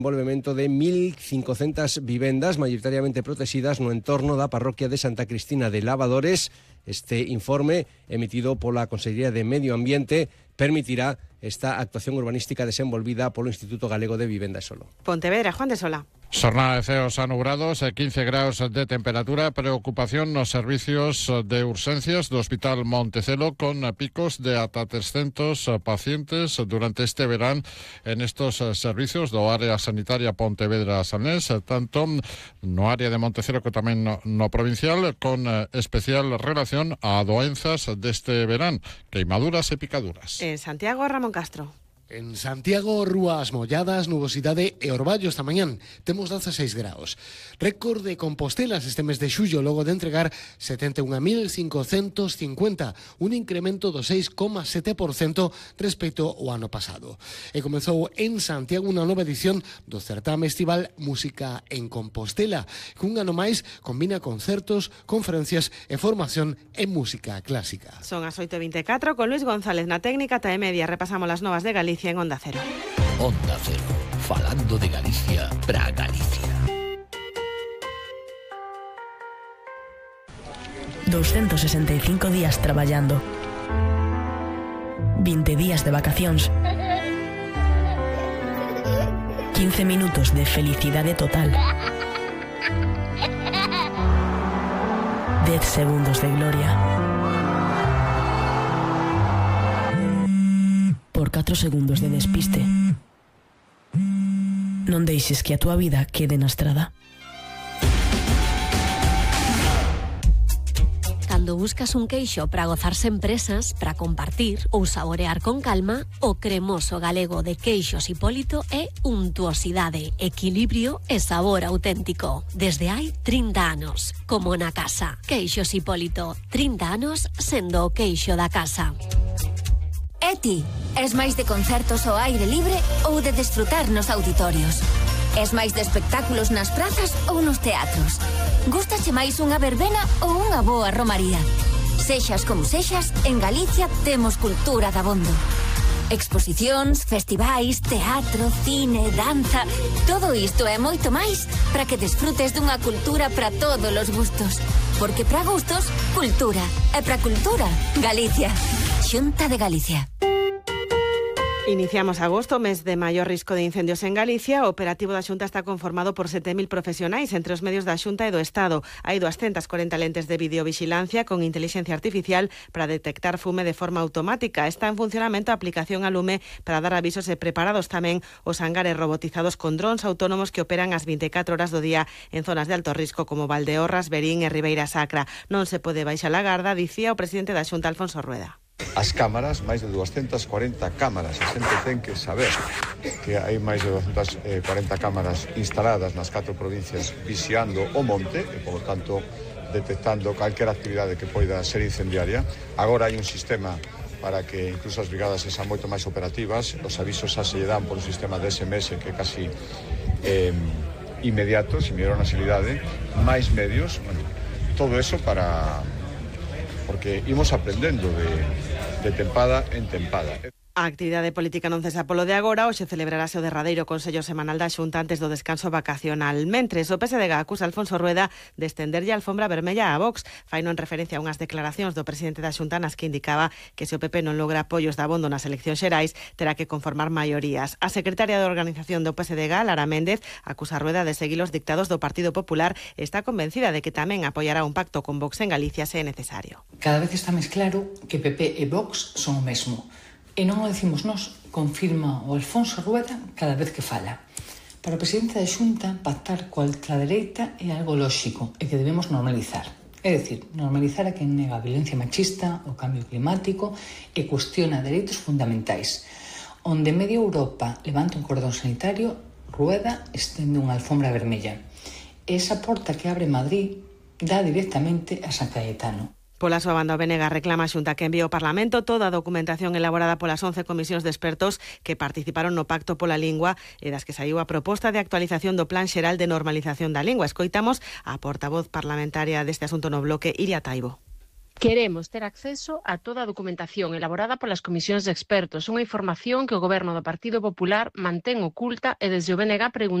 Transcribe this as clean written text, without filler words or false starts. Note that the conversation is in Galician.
Envolvemento de 1.500 vivendas maioritariamente protegidas no entorno da parroquia de Santa Cristina de Lavadores. Este informe, emitido pola Consellería de Medio Ambiente, permitirá esta actuación urbanística desenvolvida polo Instituto Galego de Vivenda e Solo. Pontevedra, Juan de Sola. Xornada de ceos anubrados, 15 graus de temperatura, preocupación nos servicios de urgencias do Hospital Montecelo con picos de ata 300 pacientes durante este verán en estos servicios do área sanitaria Pontevedra-Sanés, tanto no área de Montecelo que tamén no provincial, con especial relación a doenzas deste verán, queimaduras e picaduras. En Santiago, Ramón Castro. En Santiago, rúas molladas, nubosidade e orballo esta mañán. Temos 16 graus. Récord de Compostelas este mes de xullo, logo de entregar 71.550, un incremento do 6,7% respecto ao ano pasado. E comezou en Santiago unha nova edición do certame estival Música en Compostela, que un ano máis combina concertos, conferencias e formación en música clásica. Son as 8:24 con Luis González na técnica e media. Repasamos las novas de Galicia en Onda Cero. Onda Cero, falando de Galicia para Galicia. 265 días traballando, 20 días de vacacións, 15 minutos de felicidade total, 10 segundos de gloria, por 4 segundos de despiste. Non deixes que a túa vida quede na estrada. Cando buscas un queixo para gozarse en presas, para compartir ou saborear con calma, o cremoso galego de Queixos Hipólito é untuosidade, equilibrio e sabor auténtico. Desde hai 30 anos, como na casa. Queixos Hipólito, 30 anos sendo o queixo da casa. E ti, es máis de concertos ao aire libre ou de desfrutar nos auditorios? Es máis de espectáculos nas prazas ou nos teatros? Gústache máis unha verbena ou unha boa romaría? Sexas como sexas, en Galicia temos cultura dabondo. Exposicións, festivais, teatro, cine, danza... Todo isto e moito máis para que desfrutes dunha cultura para todos os gustos. Porque para gustos, cultura. E para cultura, Galicia. Xunta de Galicia. Iniciamos agosto, mes de maior risco de incendios en Galicia. O operativo da Xunta está conformado por 7.000 profesionais entre os medios da Xunta e do Estado. Hai 240 lentes de videovigilancia con inteligencia artificial para detectar fume de forma automática. Está en funcionamento a aplicación a lume para dar avisos e preparados tamén os hangares robotizados con drons autónomos que operan as 24 horas do día en zonas de alto risco como Valdeorras, Verín e Ribeira Sacra. Non se pode baixar a garda, dicía o presidente da Xunta, Alfonso Rueda. As cámaras, máis de 240 cámaras, a xente ten que saber que hai máis de 240 cámaras instaladas nas 4 provincias vixiando o monte e, por lo tanto, detectando calquera actividade que poida ser incendiaria. Agora hai un sistema para que incluso as brigadas sexan moito máis operativas. Os avisos xa se lle dan por un sistema de SMS que é casi inmediato, sin mellor nacionalidade, máis medios, bueno, todo eso porque imos aprendendo de tempada en tempada. A actividade política non cesa polo de agora. Hoxe celebrarase o derradeiro Consello Semanal da Xunta antes do descanso vacacional. Mentres, o PSDG acusa Alfonso Rueda de estenderlle a alfombra vermella a Vox. Faino en referencia a unhas declaracións do presidente da Xunta nas que indicaba que se o PP non logra apoios de abondo nas eleccións xerais, terá que conformar maiorías. A secretaria de organización do PSDG, Lara Méndez, acusa a Rueda de seguir os dictados do Partido Popular e está convencida de que tamén apoiará un pacto con Vox en Galicia se é necesario. Cada vez está máis claro que PP e Vox son o mesmo. E non o decimos nós, confirma o Alfonso Rueda cada vez que fala. Para o presidente da Xunta, pactar coa ultradereita é algo lóxico e que debemos normalizar. É dicir, normalizar a quen nega a violencia machista, o cambio climático e cuestiona dereitos fundamentais. Onde media Europa levanta un cordón sanitario, Rueda estende unha alfombra vermella. E esa porta que abre Madrid dá directamente a San Cayetano. Pola súa banda, o BNG reclama a Xunta que envíe ao Parlamento toda a documentación elaborada polas 11 comisións de expertos que participaron no Pacto pola Lingua e das que saiu a proposta de actualización do Plan Xeral de Normalización da Lingua. Escoitamos a portavoz parlamentaria deste asunto no bloque, Iria Taibo. Queremos ter acceso a toda a documentación elaborada polas comisións de expertos, unha información que o Goberno do Partido Popular mantén oculta e desde o BNG